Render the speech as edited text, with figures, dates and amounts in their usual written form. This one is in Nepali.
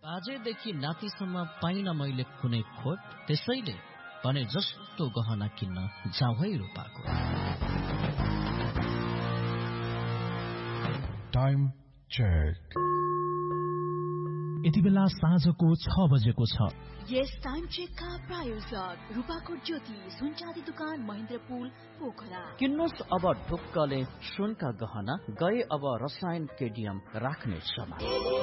आजैदेखि नातिसम्म पाइन मैले कुनै खोट, त्यसैले भने जस्तो गहना किन्न जाउँ है रूपाको। Time check. यति बेला साँझको 6 बजेको छ। यस टाइम चेकका प्रायोजक रूपाकोट ज्योति सुनचाँदी दुकान महेन्द्रपुल पोखरा। किन्नुहोस् अब ढुक्कले सुनका गहना, गए अब रसायन केडियम राख्ने समय।